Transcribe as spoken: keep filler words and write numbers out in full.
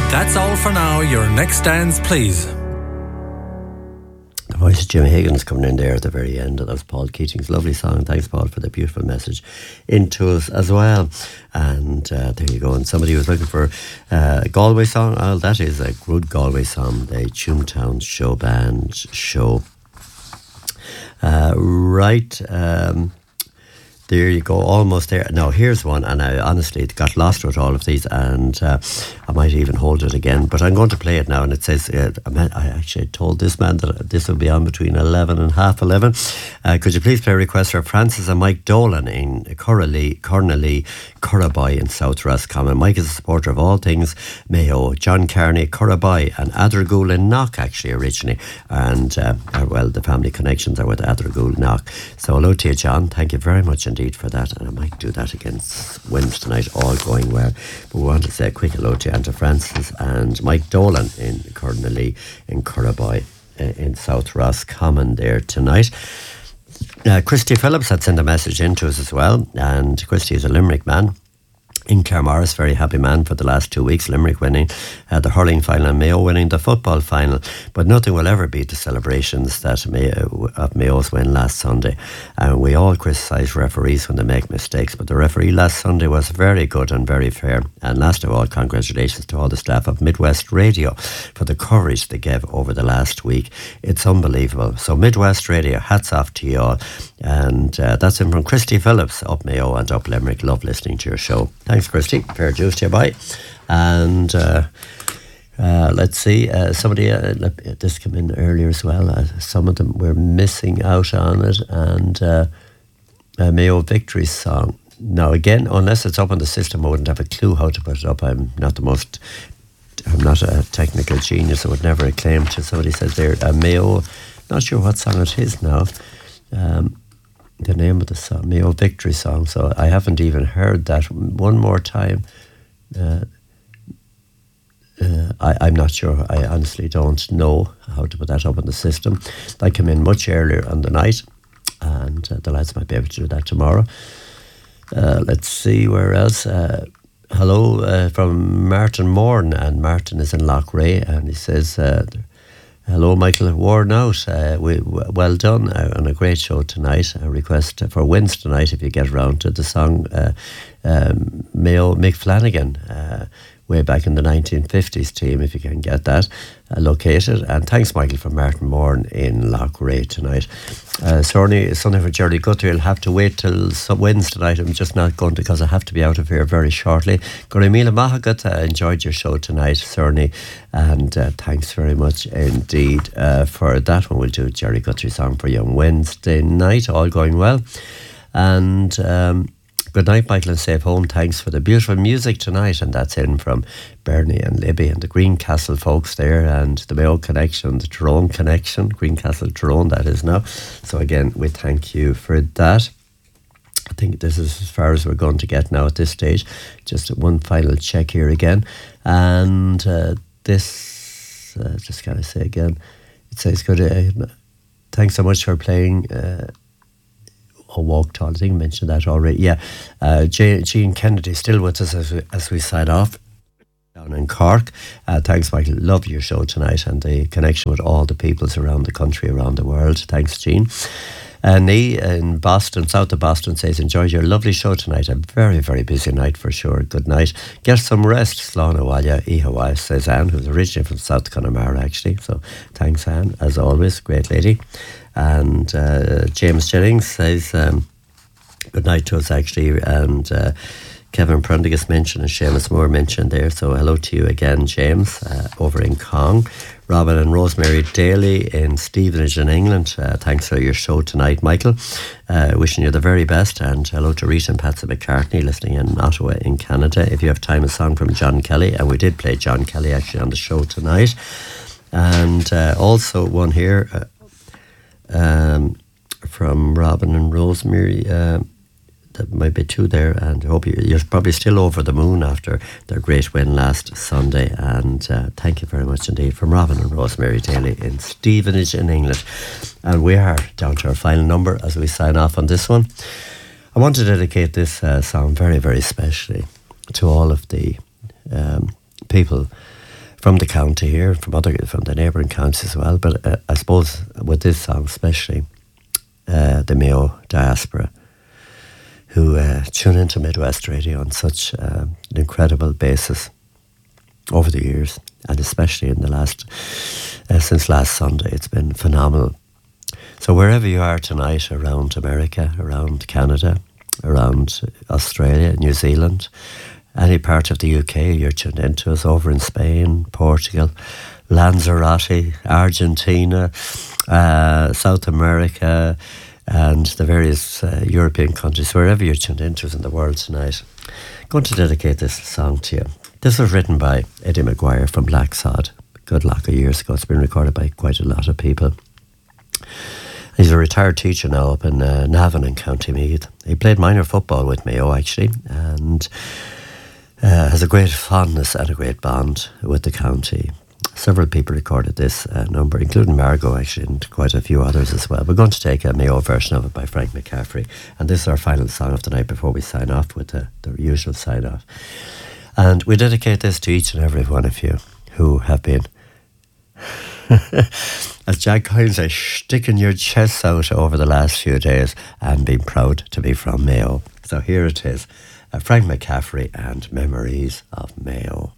That's all for now. Your next dance, please. The voice of Jimmy Higgins coming in there at the very end. That was Paul Keating's lovely song. Thanks, Paul, for the beautiful message into us as well. And uh, there you go. And somebody was looking for uh, a Galway song. Oh, that is a good Galway song. The Toontown Show Band show. Uh, right. Um, There you go, almost there. Now, here's one, and I honestly got lost with all of these, and uh, I might even hold it again, but I'm going to play it now, and it says, uh, I actually told this man that this will be on between eleven and half eleven. Uh, could you please play a request for Francis and Mike Dolan in Curralee, Cornalee, Curraby in South Roscommon. Mike is a supporter of all things Mayo, John Carney, Curraby, and Athergool in Knock, actually, originally, and, uh, well, the family connections are with Athergool Knock. So, hello to you, John. Thank you very much indeed for that, and I might do that against Wins tonight, all going well. But we want to say a quick hello to Anta Francis and Mike Dolan in Cornalee in Curraby in South Roscommon there tonight. Uh, Christy Phillips had sent a message in to us as well, and Christy is a Limerick man in Claremorris, very happy man for the last two weeks. Limerick winning uh, the hurling final and Mayo winning the football final, but nothing will ever beat the celebrations that Mayo, of Mayo's win last Sunday. And we all criticise referees when they make mistakes, but the referee last Sunday was very good and very fair. And last of all, congratulations to all the staff of Midwest Radio for the coverage they gave over the last week. It's unbelievable. So Midwest Radio, hats off to you all. And uh, that's in from Christy Phillips, up Mayo and up Limerick. Love listening to your show. Thanks, Christy. Fair juice to you, bye. And uh, uh, let's see, uh, somebody, uh, this came in earlier as well. Uh, some of them were missing out on it. And uh, uh, Mayo Victory song. Now, again, unless it's up on the system, I wouldn't have a clue how to put it up. I'm not the most, I'm not a technical genius. I would never claim to. Somebody says there, uh, Mayo, not sure what song it is now. Um, the name of the song, Mayo Victory song, so I haven't even heard that. One more time, uh, uh, I, I'm not sure. I honestly don't know how to put that up on the system. That came in much earlier on the night, and uh, the lads might be able to do that tomorrow. Uh, let's see where else. Uh, hello uh, from Martin Morn, and Martin is in Loughrea, and he says, uh, hello, Michael. Worn out. Uh, we, well done uh, on a great show tonight. A request for Wins tonight if you get around to the song uh, um, Mayo Mick Flanagan, uh, way back in the nineteen fifties team, if you can get that uh, located. And thanks, Michael, from Martin Moran in Loughrea tonight. Uh, sorry, Sunday for Jerry Guthrie. I'll have to wait till some Wins tonight. I'm just not going to, because I have to be out of here very shortly. Gorimila Mahagat, uh, enjoyed your show tonight, Cerny, and uh, thanks very much indeed uh, for that one. We'll do Jerry Guthrie song for you on Wednesday night. All going well. And um, good night, Michael, and safe home. Thanks for the beautiful music tonight. And that's in from Bernie and Libby and the Greencastle folks there, and the Mayo Connection, the Tyrone Connection, Greencastle Tyrone, that is now. So again, we thank you for that. I think this is as far as we're going to get now at this stage. Just one final check here again. And uh, this, uh, just gotta say again, it says good. Uh, thanks so much for playing. Uh, Oh, Walk Tall, I think I mentioned that already. Yeah, uh, Jean Kennedy still with us as we, as we sign off down in Cork. Uh, thanks, Michael. Love your show tonight and the connection with all the peoples around the country, around the world. Thanks, Jean. Uh, Nee in Boston, south of Boston, says, enjoyed your lovely show tonight. A very, very busy night for sure. Good night. Get some rest. Slán Awalya Ihawa, says Anne, who's originally from South Connemara, actually. So thanks, Anne, as always. Great lady. And uh, James Jennings says, um, good night to us, actually. And uh, Kevin Prendergast mentioned and Seamus Moore mentioned there. So hello to you again, James, uh, over in Cong. Robin and Rosemary Daly in Stevenage in England. Uh, thanks for your show tonight, Michael. Uh, wishing you the very best. And hello to Rita and Patsy McCartney listening in Ottawa in Canada. If you have time, a song from John Kelly. And we did play John Kelly actually on the show tonight. And uh, also one here uh, um, from Robin and Rosemary. Uh, That might be two there, and I hope you, you're probably still over the moon after their great win last Sunday. And uh, thank you very much indeed from Robin and Rosemary Daly in Stevenage in England. And we are down to our final number as we sign off on this one. I want to dedicate this uh, song very, very specially to all of the um, people from the county here, from other from the neighbouring counties as well. But uh, I suppose with this song especially, uh, the Mayo diaspora, who uh, tune into Midwest Radio on such uh, an incredible basis over the years, and especially in the last, uh, since last Sunday, it's been phenomenal. So wherever you are tonight, around America, around Canada, around Australia, New Zealand, any part of the U K you're tuned into us, over in Spain, Portugal, Lanzarote, Argentina, uh, South America, and the various uh, European countries, wherever you're tuned into us in the world tonight. I'm going to dedicate this song to you. This was written by Eddie McGuire from Black Sod a good lot of years ago. It's been recorded by quite a lot of people. He's a retired teacher now up in uh, Navan in County Meath. He played minor football with Mayo, actually, and uh, has a great fondness and a great bond with the county. Several people recorded this uh, number, including Margot, actually, and quite a few others as well. We're going to take a Mayo version of it by Frank McCaffrey, and this is our final song of the night before we sign off with the, the usual sign-off. And we dedicate this to each and every one of you who have been, as Jack Coyne says, sticking your chests out over the last few days and being proud to be from Mayo. So here it is, uh, Frank McCaffrey and Memories of Mayo.